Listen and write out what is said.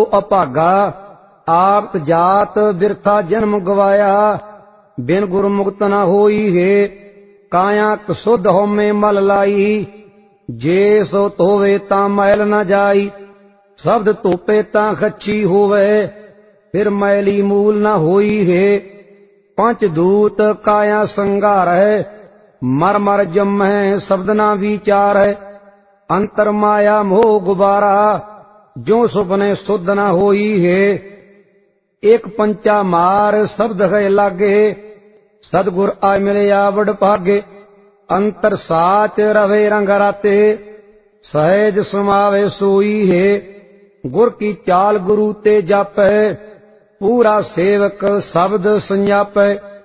ਅਭਾਗਾ, ਆਪ ਜਾਤ ਬਿਰਥਾ ਜਨਮ ਗਵਾਇਆ। ਬਿਨ ਗੁਰਮੁਖਤ ਨ ਹੋਈ ਹੈ, ਕਾਇਆ ਕਸੁਧ ਹਉਮੈ ਮਲ ਲਾਈ। ਜੇ ਸੋ ਧੋਵੇ ਤਾਂ ਮੈਲ ਨ ਜਾਈ, ਸ਼ਬਦ ਧੋਪੇ ਤਾਂ ਖੱਚੀ ਹੋਵੇ। ਫਿਰ ਮੈਲੀ ਮੂਲ ਨ ਹੋਈ ਹੈ, ਪੰਚ ਦੂਤ ਕਾਇਆ ਸੰਘਾਰੈ। ਮਰ ਮਰ ਜੰਮੈ ਸ਼ਬਦ ਨਾ ਵਿਚਾਰੈ, ਅੰਤਰ ਮਾਇਆ ਮੋਹ ਗੁਬਾਰਾ। ਜੋ ਸੁਪਨੇ ਸੁਧ ਨ ਹੋਈ ਹੈ, ਇੱਕ ਪੰਚਾ ਮਾਰ ਸ਼ਬਦ ਹੈ ਲਾਗੇ। ਸਤਿਗੁਰ ਆ ਮਿਲਿਆ ਵਡ ਭਾਗੇ, ਅੰਤਰ ਸਾਚ ਰਵੇ ਰੰਗ ਰਾਤੇ। ਸਹਿਜ ਸਮਾਵੇ ਸੋਈ ਹੈ, ਗੁਰ ਕੀ ਚਾਲ ਗੁਰੂ ਤੇ ਜਾਪੈ। ਪੂਰਾ ਸੇਵਕ ਸ਼ਬਦ ਸੰਜਾਪੈ।